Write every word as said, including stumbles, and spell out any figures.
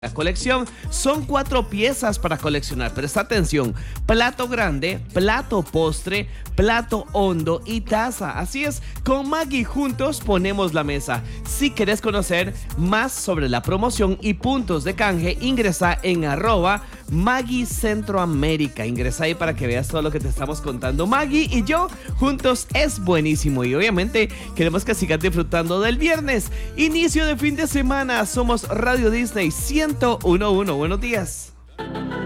La colección son cuatro piezas para coleccionar. Presta atención: plato grande, plato postre, plato hondo y taza. Así es, con Maggi juntos ponemos la mesa. Si quieres conocer más sobre la promoción y puntos de canje, ingresa en arroba Maggi Centroamérica. Ingresa ahí para que veas todo lo que te estamos contando. Maggi y yo juntos es buenísimo, y obviamente queremos que sigas disfrutando del viernes, inicio de fin de semana. Somos Radio Disney ciento uno punto uno. Buenos días.